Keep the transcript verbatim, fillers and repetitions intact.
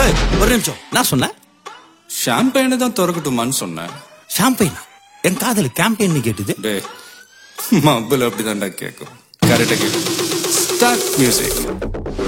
ஏய், ஒரு நிமிஷம். நான் சொன்னேன் ஷாம்பெயினை தான் திறக்கட்டுமான்னு சொன்னேன். ஷாம்பெயினா? என் காதல கேம்பெயின் கேட்டுது. டே மబ్బுல அப்படிதான்டா கேட்கும். கரெக்டா கேட்கும். Start music.